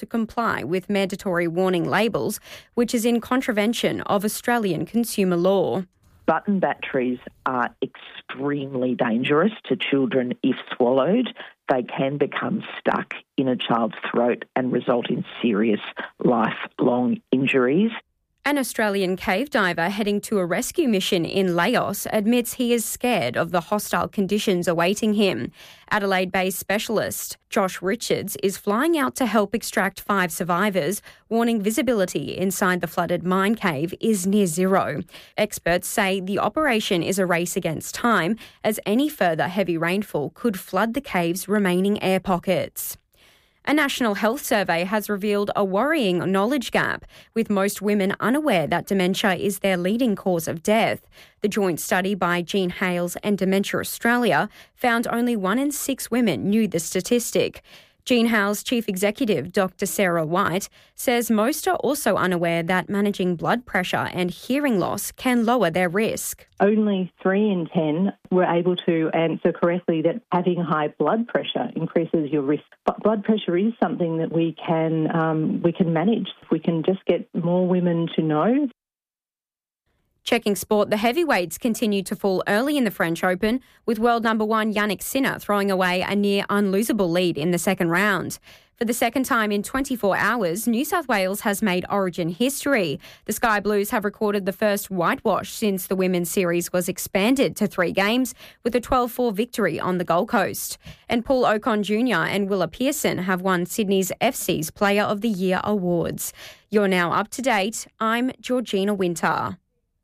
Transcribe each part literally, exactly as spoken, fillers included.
to comply with mandatory warning labels, which is in contravention of Australian consumer law. Button batteries are extremely dangerous to children if swallowed. They can become stuck in a child's throat and result in serious lifelong injuries. An Australian cave diver heading to a rescue mission in Laos admits he is scared of the hostile conditions awaiting him. Adelaide-based specialist Josh Richards is flying out to help extract five survivors, warning visibility inside the flooded mine cave is near zero. Experts say the operation is a race against time, as any further heavy rainfall could flood the cave's remaining air pockets. A national health survey has revealed a worrying knowledge gap, with most women unaware that dementia is their leading cause of death. The joint study by Jean Hales and Dementia Australia found only one in six women knew the statistic. Jean Hales' chief executive, Doctor Sarah White, says most are also unaware that managing blood pressure and hearing loss can lower their risk. Only three in ten were able to answer correctly that having high blood pressure increases your risk. But blood pressure is something that we can um, we can manage. If we can just get more women to know. Checking sport, the heavyweights continued to fall early in the French Open, with world number one Yannick Sinner throwing away a near unlosable lead in the second round. For the second time in twenty-four hours, New South Wales has made Origin history. The Sky Blues have recorded the first whitewash since the women's series was expanded to three games, with a twelve four victory on the Gold Coast. And Paul Ocon Junior and Willa Pearson have won Sydney's F C's Player of the Year awards. You're now up to date. I'm Georgina Winter.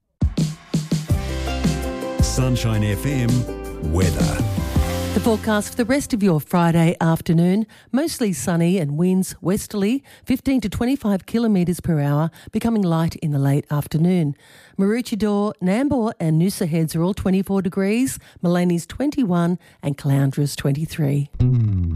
Sunshine F M weather. The forecast for the rest of your Friday afternoon, mostly sunny and winds westerly, fifteen to twenty-five kilometres per hour, becoming light in the late afternoon. Maroochydore, Nambour and Noosa Heads are all twenty-four degrees, Malany's twenty-one and Calandra's twenty-three.